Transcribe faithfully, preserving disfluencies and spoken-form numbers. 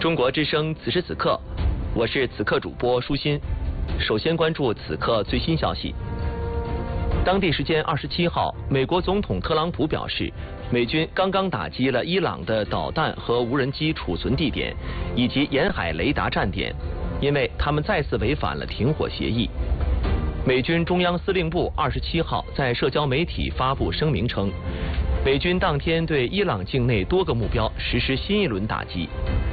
中国之声，此时此刻，我是此刻主播舒心。首先关注此刻最新消息。当地时间二十七号，美国总统特朗普表示，美军刚刚打击了伊朗的导弹和无人机储存地点以及沿海雷达站点，因为他们再次违反了停火协议。美军中央司令部二十七号在社交媒体发布声明称，美军当天对伊朗境内多个目标实施新一轮打击，